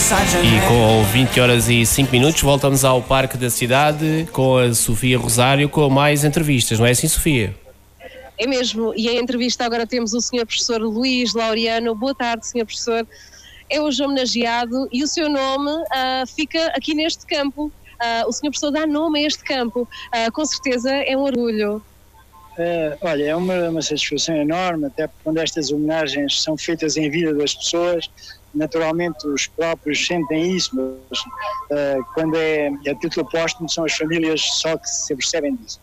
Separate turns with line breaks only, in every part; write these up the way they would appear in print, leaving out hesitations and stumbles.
E com 20 horas e 5 minutos voltamos ao Parque da Cidade com a Sofia Rosário com mais entrevistas, não é assim, Sofia?
É mesmo, e em entrevista agora temos o Sr. Professor Luís Laureano. Boa tarde, Sr. Professor. É hoje homenageado e o seu nome fica aqui neste campo. O Sr. Professor dá nome a este campo. Com certeza é um orgulho.
Olha, é uma satisfação enorme, até porque quando estas homenagens são feitas em vida das pessoas, naturalmente os próprios sentem isso, mas quando é a título póstumo são as famílias só que se apercebem disso.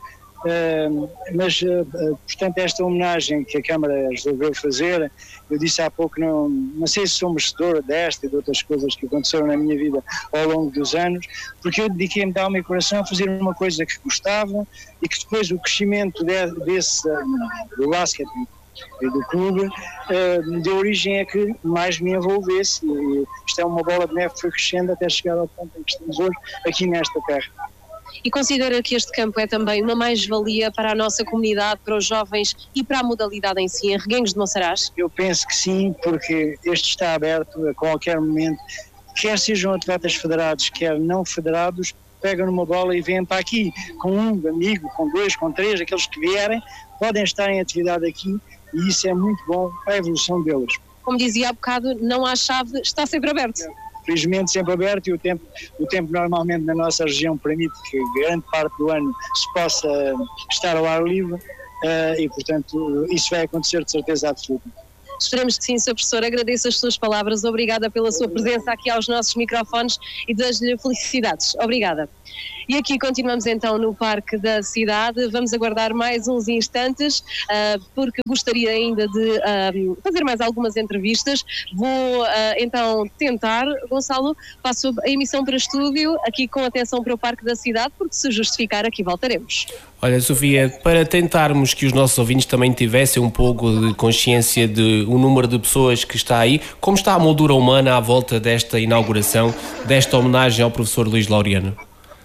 Portanto, esta homenagem que a Câmara resolveu fazer, eu disse há pouco, não sei se sou merecedor desta e de outras coisas que aconteceram na minha vida ao longo dos anos, porque eu dediquei-me de alma e coração a fazer uma coisa que gostava e que depois o crescimento do basquete e do clube deu origem a que mais me envolvesse. E isto é uma bola de neve que foi crescendo até chegar ao ponto em que estamos hoje aqui nesta terra.
E considera que este campo é também uma mais-valia para a nossa comunidade, para os jovens e para a modalidade em si, em Reguengos de Monsaraz?
Eu penso que sim, porque este está aberto a qualquer momento, quer sejam atletas federados, quer não federados, pegam numa bola e vêm para aqui, com um amigo, com dois, com três, aqueles que vierem, podem estar em atividade aqui e isso é muito bom para a evolução deles.
Como dizia há bocado, não há chave, está sempre aberto.
Felizmente sempre aberto e o tempo normalmente na nossa região permite que grande parte do ano se possa estar ao ar livre e portanto isso vai acontecer de certeza absoluta.
Esperemos que sim, Sr. Professor. Agradeço as suas palavras. Obrigada pela sua presença aqui aos nossos microfones e desejo-lhe felicidades. Obrigada. E aqui continuamos então no Parque da Cidade. Vamos aguardar mais uns instantes, porque gostaria ainda de fazer mais algumas entrevistas. Vou então tentar, Gonçalo, passo a emissão para estúdio, aqui com atenção para o Parque da Cidade, porque se justificar aqui voltaremos.
Olha, Sofia, para tentarmos que os nossos ouvintes também tivessem um pouco de consciência de o número de pessoas que está aí, como está a moldura humana à volta desta inauguração, desta homenagem ao professor Luís Laureano?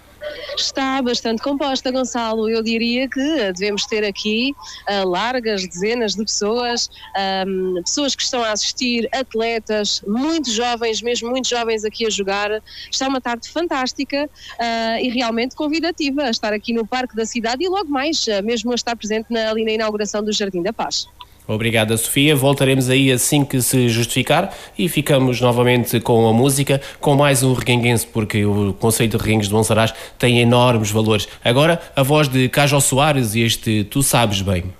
Está bastante composta, Gonçalo. Eu diria que devemos ter aqui largas dezenas de pessoas, pessoas que estão a assistir, atletas, muito jovens, mesmo muito jovens aqui a jogar. Está uma tarde fantástica e realmente convidativa a estar aqui no Parque da Cidade e logo mais, mesmo a estar presente ali na inauguração do Jardim da Paz.
Obrigada, Sofia. Voltaremos aí assim que se justificar e ficamos novamente com a música, com mais um reguenguense, porque o conceito de Reguengos de Monsaraz tem enormes valores. Agora, a voz de Cajó Soares e este Tu Sabes Bem.